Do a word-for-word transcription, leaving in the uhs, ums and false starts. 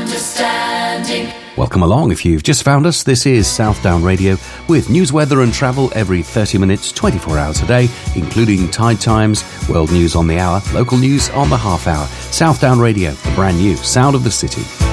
understanding. Welcome along if you've just found us. This is Southdown Radio with news, weather and travel every thirty minutes, twenty-four hours a day, including tide times, world news on the hour, local news on the half hour. Southdown Radio, the brand new sound of the city.